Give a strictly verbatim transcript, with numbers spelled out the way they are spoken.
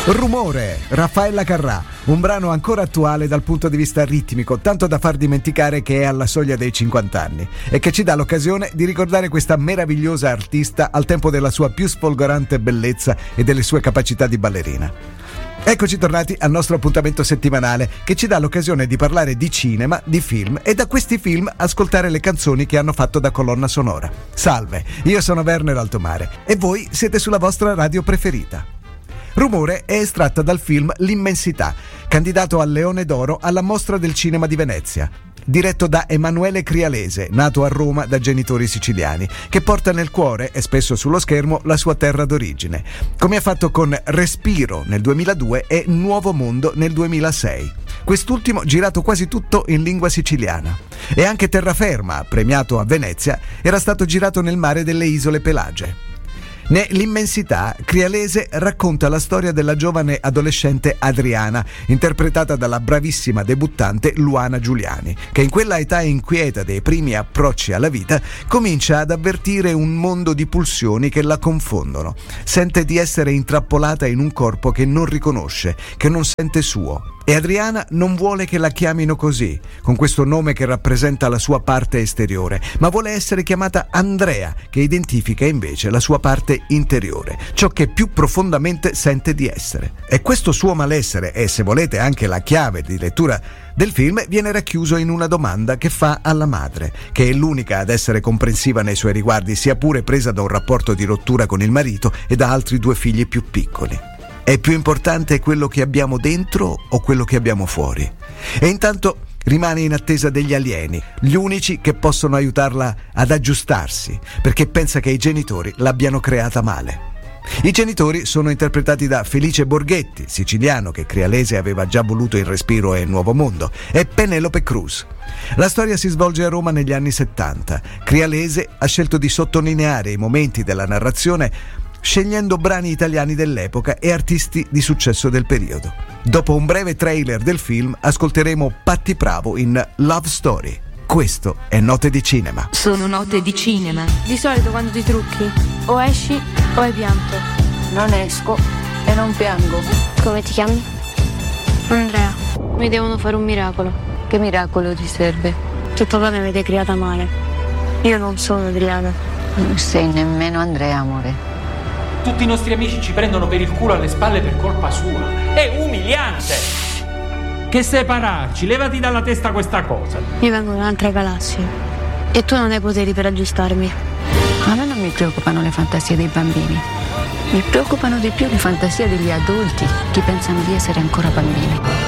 Rumore, Raffaella Carrà, un brano ancora attuale dal punto di vista ritmico, tanto da far dimenticare che è alla soglia dei cinquanta anni e che ci dà l'occasione di ricordare questa meravigliosa artista al tempo della sua più sfolgorante bellezza e delle sue capacità di ballerina. Eccoci tornati al nostro appuntamento settimanale che ci dà l'occasione di parlare di cinema, di film e da questi film ascoltare le canzoni che hanno fatto da colonna sonora. Salve, io sono Werner Altomare e voi siete sulla vostra radio preferita. Rumore è estratta dal film L'Immensità, candidato al Leone d'Oro alla Mostra del Cinema di Venezia, diretto da Emanuele Crialese, nato a Roma da genitori siciliani, che porta nel cuore e spesso sullo schermo la sua terra d'origine, come ha fatto con Respiro nel duemiladue e Nuovo Mondo nel duemilasei. Quest'ultimo girato quasi tutto in lingua siciliana. E anche Terraferma, premiato a Venezia, era stato girato nel mare delle Isole Pelagie. Nell'Immensità, Crialese racconta la storia della giovane adolescente Adriana, interpretata dalla bravissima debuttante Luana Giuliani, che in quella età inquieta dei primi approcci alla vita comincia ad avvertire un mondo di pulsioni che la confondono. Sente di essere intrappolata in un corpo che non riconosce, che non sente suo. E Adriana non vuole che la chiamino così, con questo nome che rappresenta la sua parte esteriore, ma vuole essere chiamata Andrea, che identifica invece la sua parte interiore, ciò che più profondamente sente di essere. E questo suo malessere, e se volete anche la chiave di lettura del film, viene racchiuso in una domanda che fa alla madre, che è l'unica ad essere comprensiva nei suoi riguardi, sia pure presa da un rapporto di rottura con il marito e da altri due figli più piccoli. È più importante quello che abbiamo dentro o quello che abbiamo fuori? E intanto rimane in attesa degli alieni, gli unici che possono aiutarla ad aggiustarsi, perché pensa che i genitori l'abbiano creata male. I genitori sono interpretati da Felice Borghetti, siciliano che Crialese aveva già voluto in Respiro e Nuovo Mondo, e Penelope Cruz. La storia si svolge a Roma negli anni settanta. Crialese ha scelto di sottolineare i momenti della narrazione scegliendo brani italiani dell'epoca e artisti di successo del periodo. Dopo un breve trailer del film ascolteremo Patti Pravo in Love Story. Questo è Note di Cinema. Sono Note di Cinema. Di solito quando ti trucchi o esci o hai pianto. Non esco e non piango. Come ti chiami? Andrea. Mi devono fare un miracolo. Che miracolo ti serve? Che papà mi avete creata male. Io non sono Adriana. Non sei nemmeno Andrea, amore. Tutti i nostri amici ci prendono per il culo alle spalle per colpa sua. È umiliante! Che separarci, levati dalla testa questa cosa. Io vengo da un'altra galassia e tu non hai poteri per aggiustarmi. A me non mi preoccupano le fantasie dei bambini. Mi preoccupano di più le fantasie degli adulti che pensano di essere ancora bambini.